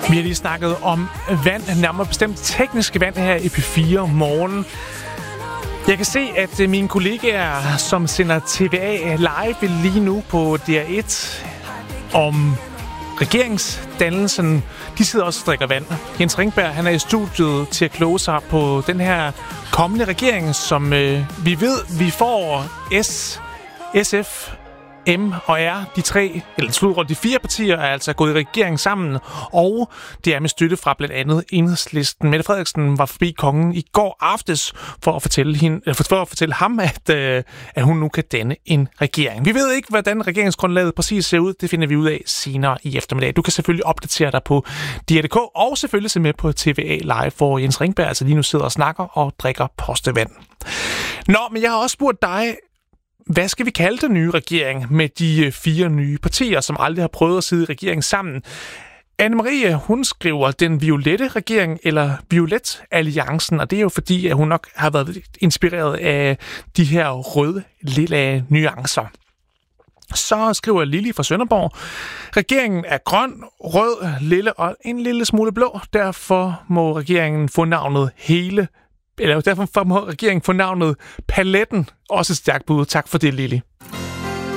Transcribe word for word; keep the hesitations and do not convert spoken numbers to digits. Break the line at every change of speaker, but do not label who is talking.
Vi har lige snakket om vand, nærmere bestemt tekniske vand her i P fire Morgen. Jeg kan se, at mine kollegaer, som sender T V A live lige nu på D R et om regeringsdannelsen, de sidder også og drikker vand. Jens Ringberg, han er i studiet til at kloge sig på den her kommende regering, som øh, vi ved, vi får S, SF, M og R, de tre, eller sludder, de fire partier er altså gået i regering sammen, og det er med støtte fra blandt andet Enhedslisten. Mette Frederiksen var forbi kongen i går aftes for at fortælle, hende, for at fortælle ham, at, øh, at hun nu kan danne en regering. Vi ved ikke, hvordan regeringsgrundlaget præcis ser ud. Det finder vi ud af senere i eftermiddag. Du kan selvfølgelig opdatere dig på D R punktum d k og selvfølgelig se med på T V A Live, hvor Jens Ringberg altså lige nu sidder og snakker og drikker postevand. Nå, men jeg har også spurgt dig, hvad skal vi kalde den nye regering med de fire nye partier, som aldrig har prøvet at sidde i regering sammen? Anne-Marie, hun skriver den violette regering eller Violet-alliancen, og det er jo fordi, at hun nok har været inspireret af de her røde-lilla nuancer. Så skriver Lili fra Sønderborg, regeringen er grøn, rød, lille og en lille smule blå. Derfor må regeringen få navnet hele Eller derfor må regeringen få navnet Paletten. Også et stærkt bud. Tak for det, Lili.